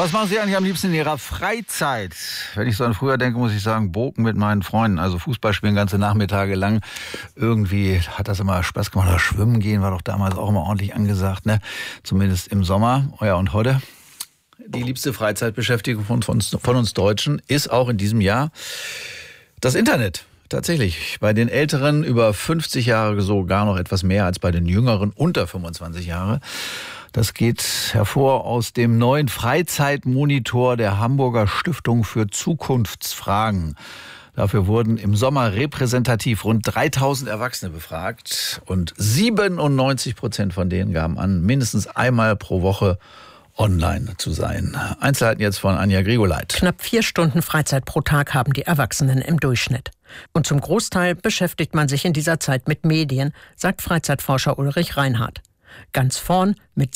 Was machen Sie eigentlich am liebsten in Ihrer Freizeit? Wenn ich so an früher denke, muss ich sagen, Boken mit meinen Freunden. Also Fußball spielen ganze Nachmittage lang. Irgendwie hat das immer Spaß gemacht. Das Schwimmen gehen war doch damals auch immer ordentlich angesagt, ne? Zumindest im Sommer. Oh ja, und heute? Die liebste Freizeitbeschäftigung von uns Deutschen ist auch in diesem Jahr das Internet. Tatsächlich. Bei den Älteren über 50 Jahre sogar noch etwas mehr als bei den Jüngeren unter 25 Jahre. Das geht hervor aus dem neuen Freizeitmonitor der Hamburger Stiftung für Zukunftsfragen. Dafür wurden im Sommer repräsentativ rund 3000 Erwachsene befragt und 97% von denen gaben an, mindestens einmal pro Woche online zu sein. Einzelheiten jetzt von Anja Grigoleit. Knapp 4 Stunden Freizeit pro Tag haben die Erwachsenen im Durchschnitt. Und zum Großteil beschäftigt man sich in dieser Zeit mit Medien, sagt Freizeitforscher Ulrich Reinhardt. Ganz vorn mit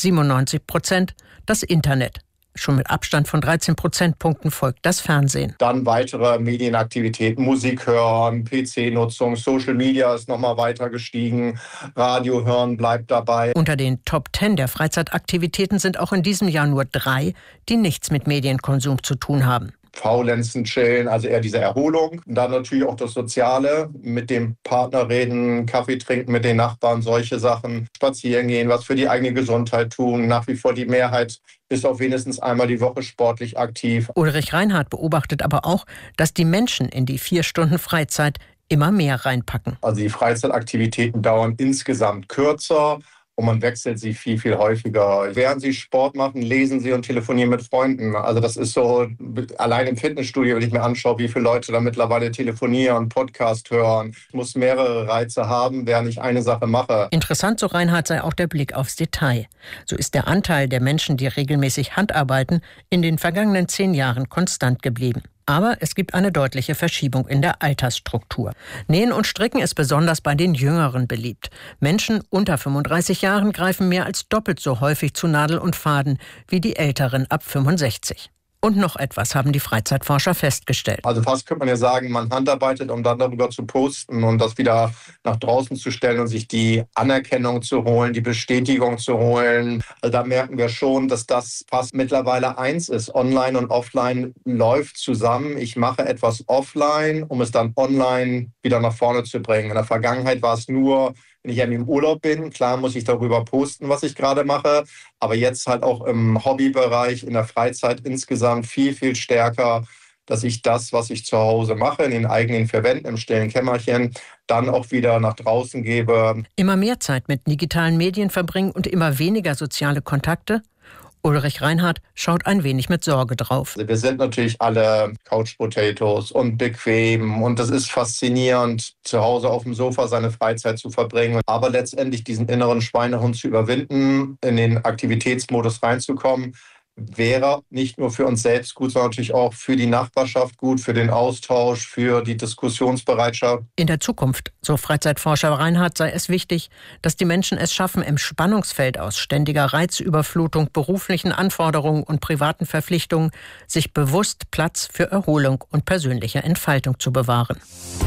97% das Internet. Schon mit Abstand von 13 Prozentpunkten folgt das Fernsehen. Dann weitere Medienaktivitäten, Musik hören, PC-Nutzung, Social Media ist nochmal weiter gestiegen, Radio hören bleibt dabei. Unter den Top 10 der Freizeitaktivitäten sind auch in diesem Jahr nur 3, die nichts mit Medienkonsum zu tun haben. Faulenzen, chillen, also eher diese Erholung. Und dann natürlich auch das Soziale, mit dem Partner reden, Kaffee trinken mit den Nachbarn, solche Sachen, spazieren gehen, was für die eigene Gesundheit tun. Nach wie vor die Mehrheit ist auch wenigstens einmal die Woche sportlich aktiv. Ulrich Reinhardt beobachtet aber auch, dass die Menschen in die 4 Stunden Freizeit immer mehr reinpacken. Also die Freizeitaktivitäten dauern insgesamt kürzer. Und man wechselt sie viel, viel häufiger. Während Sie Sport machen, lesen Sie und telefonieren mit Freunden. Also das ist so, allein im Fitnessstudio, wenn ich mir anschaue, wie viele Leute da mittlerweile telefonieren, Podcast hören. Ich muss mehrere Reize haben, während ich eine Sache mache. Interessant, so Reinhardt, sei auch der Blick aufs Detail. So ist der Anteil der Menschen, die regelmäßig Handarbeiten, in den vergangenen 10 Jahren konstant geblieben. Aber es gibt eine deutliche Verschiebung in der Altersstruktur. Nähen und Stricken ist besonders bei den Jüngeren beliebt. Menschen unter 35 Jahren greifen mehr als doppelt so häufig zu Nadel und Faden wie die Älteren ab 65. Und noch etwas haben die Freizeitforscher festgestellt. Also fast könnte man ja sagen, man handarbeitet, um dann darüber zu posten und das wieder nach draußen zu stellen und sich die Anerkennung zu holen, die Bestätigung zu holen. Also da merken wir schon, dass das fast mittlerweile eins ist. Online und offline läuft zusammen. Ich mache etwas offline, um es dann online wieder nach vorne zu bringen. In der Vergangenheit war es nur, wenn ich im Urlaub bin, klar muss ich darüber posten, was ich gerade mache. Aber jetzt halt auch im Hobbybereich, in der Freizeit insgesamt viel, viel stärker, dass ich das, was ich zu Hause mache, in den eigenen 4 Wänden, im stillen Kämmerchen, dann auch wieder nach draußen gebe. Immer mehr Zeit mit digitalen Medien verbringen und immer weniger soziale Kontakte? Ulrich Reinhardt schaut ein wenig mit Sorge drauf. Wir sind natürlich alle Couch Potatoes und bequem und das ist faszinierend, zu Hause auf dem Sofa seine Freizeit zu verbringen. Aber letztendlich diesen inneren Schweinehund zu überwinden, in den Aktivitätsmodus reinzukommen, wäre nicht nur für uns selbst gut, sondern natürlich auch für die Nachbarschaft gut, für den Austausch, für die Diskussionsbereitschaft. In der Zukunft, so Freizeitforscher Reinhardt, sei es wichtig, dass die Menschen es schaffen, im Spannungsfeld aus ständiger Reizüberflutung, beruflichen Anforderungen und privaten Verpflichtungen sich bewusst Platz für Erholung und persönliche Entfaltung zu bewahren.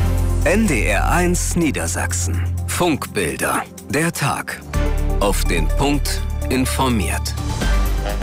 NDR1 Niedersachsen. Funkbilder. Der Tag. Auf den Punkt informiert.